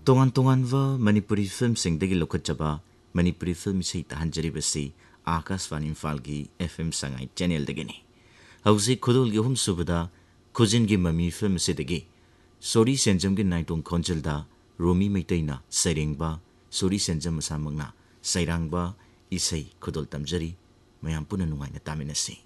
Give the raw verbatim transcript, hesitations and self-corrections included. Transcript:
तोान तोानवा Manipuri film सिंगदगी लोखचबा Manipuri film से तहंजरीबसी आकाशवाणी इम्फाल की FM Sangai channel दगनी हौजिक खुदोल की हुम सुबदा खुजिन की ममी फिल्म से दगी सोरी सेंजम की नाइटों खोंजलदा रोमी मैतैना सैरेंगबा सोरी सेंजम मसामंगना सैरांगबा इसै खुदोल तमजरी मयाम पुना नुंगाइना तामिनसी।